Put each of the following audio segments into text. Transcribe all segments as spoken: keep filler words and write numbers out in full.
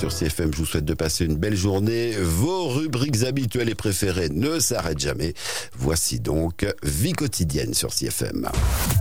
sur C F M. Je vous souhaite de passer une belle journée. Vos rubriques habituelles et préférées ne s'arrêtent jamais. Voici donc Vie quotidienne sur C F M.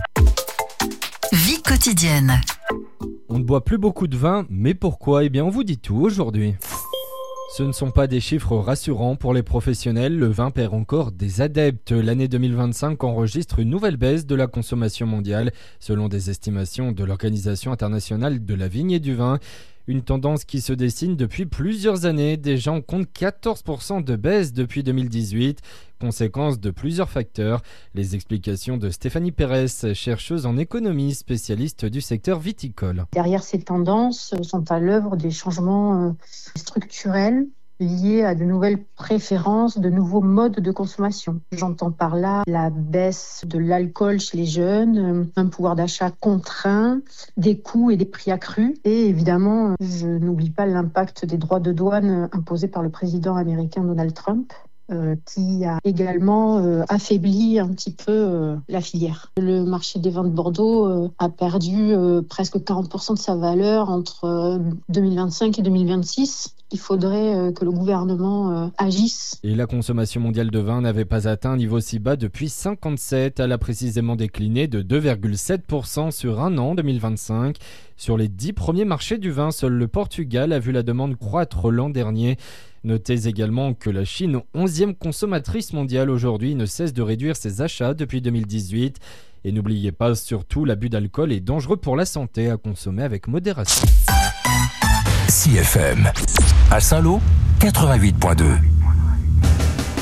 Vie quotidienne. On ne boit plus beaucoup de vin, mais pourquoi ? Eh bien, on vous dit tout aujourd'hui. Ce ne sont pas des chiffres rassurants pour les professionnels, le vin perd encore des adeptes. L'année deux mille vingt-cinq enregistre une nouvelle baisse de la consommation mondiale, selon des estimations de l'Organisation internationale de la vigne et du vin. Une tendance qui se dessine depuis plusieurs années. Déjà, on compte quatorze pour cent de baisse depuis deux mille dix-huit, conséquence de plusieurs facteurs. Les explications de Stéphanie Pérez, chercheuse en économie, spécialiste du secteur viticole. Derrière ces tendances sont à l'œuvre des changements structurels liés à de nouvelles préférences, de nouveaux modes de consommation. J'entends par là la baisse de l'alcool chez les jeunes, un pouvoir d'achat contraint, des coûts et des prix accrus. Et évidemment, je n'oublie pas l'impact des droits de douane imposés par le président américain Donald Trump, Euh, qui a également euh, affaibli un petit peu euh, la filière. Le marché des vins de Bordeaux euh, a perdu euh, presque quarante pour cent de sa valeur entre euh, deux mille vingt-cinq et deux mille vingt-six. Il faudrait euh, que le gouvernement euh, agisse. Et la consommation mondiale de vin n'avait pas atteint un niveau si bas depuis cinquante-sept. Elle a précisément décliné de deux virgule sept pour cent sur un an deux mille vingt-cinq. Sur les dix premiers marchés du vin, seul le Portugal a vu la demande croître l'an dernier. Notez également que la Chine, onzième consommatrice mondiale aujourd'hui, ne cesse de réduire ses achats depuis deux mille dix-huit. Et n'oubliez pas, surtout, l'abus d'alcool est dangereux pour la santé, à consommer avec modération. C F M, à Saint-Lô, quatre-vingt-huit virgule deux.